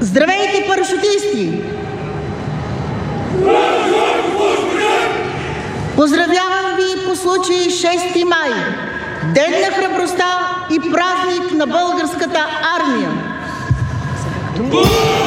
Здравейте, парашутисти! Поздравявам ви по случай 6 май, Ден на храбростта и празник на българската армия!